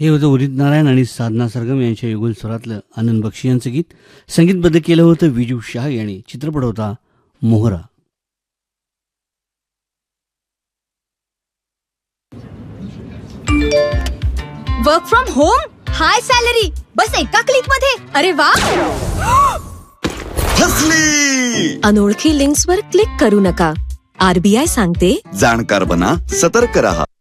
हे होतं उदित नारायण आणि साधना सरगम यांच्या युगल स्वरातलं आनंद बक्षी यांचं गीत. संगीतबद्ध केलं होतं विजू शाह यांनी. चित्रपट होता मोहरा. Work from home, high salary, बस एका क्लिक मध्ये. अरे वा. फसली. अनोळखी लिंक्सवर क्लिक करू नका. RBI सांगते, जाणकार बना, सतर्क रहा.